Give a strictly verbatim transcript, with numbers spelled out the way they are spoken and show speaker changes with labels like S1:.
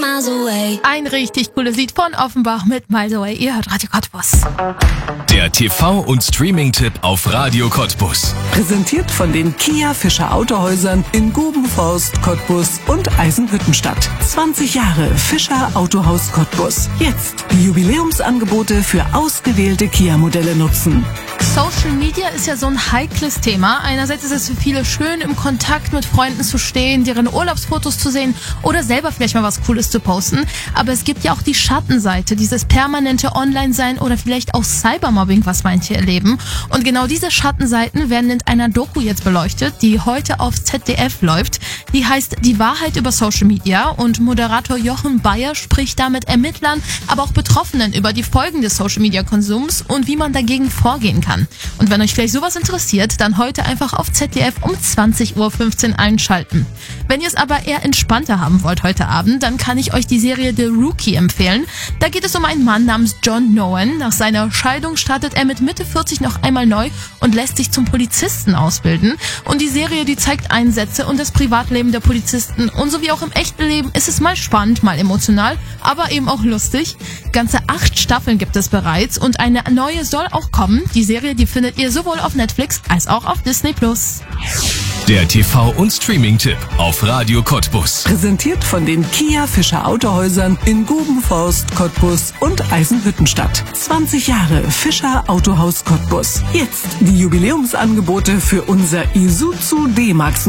S1: Ein richtig cooles Lied von Offenbach mit Miles Away. Ihr hört Radio Cottbus.
S2: Der T V- und Streaming-Tipp auf Radio Cottbus.
S3: Präsentiert von den Kia Fischer Autohäusern in Gubenforst, Cottbus und Eisenhüttenstadt. zwanzig Jahre Fischer Autohaus Cottbus. Jetzt die Jubiläumsangebote für ausgewählte Kia-Modelle nutzen.
S1: Social Media ist ja so ein heikles Thema. Einerseits ist es für viele schön, im Kontakt mit Freunden zu stehen, deren Urlaubsfotos zu sehen oder selber vielleicht mal was Cooles zu posten. Aber es gibt ja auch die Schattenseite, dieses permanente Online-Sein oder vielleicht auch Cybermobbing, was manche erleben. Und genau diese Schattenseiten werden in einer Doku jetzt beleuchtet, die heute auf Z D F läuft. Die heißt Die Wahrheit über Social Media und Moderator Jochen Bayer spricht da mit Ermittlern, aber auch Betroffenen über die Folgen des Social-Media-Konsums und wie man dagegen vorgehen kann. Und wenn euch vielleicht sowas interessiert, dann heute einfach auf Z D F um zwanzig Uhr fünfzehn einschalten. Wenn ihr es aber eher entspannter haben wollt heute Abend, dann kann ich euch die Serie The Rookie empfehlen. Da geht es um einen Mann namens John Nowen. Nach seiner Scheidung startet er mit Mitte vierzig noch einmal neu und lässt sich zum Polizisten ausbilden. Und die Serie, die zeigt Einsätze und das Privatleben der Polizisten. Und so wie auch im echten Leben ist es mal spannend, mal emotional, aber eben auch lustig. Ganze acht Staffeln gibt es bereits und eine neue soll auch kommen. Die Serie, die findet ihr sowohl auf Netflix als auch auf Disney Plus.
S2: Der T V- und Streaming-Tipp auf Radio Cottbus.
S3: Präsentiert von den Kia Fischer Autohäusern in Gubenforst, Cottbus und Eisenhüttenstadt. zwanzig Jahre Fischer Autohaus Cottbus. Jetzt die Jubiläumsangebote für unser Isuzu D-Max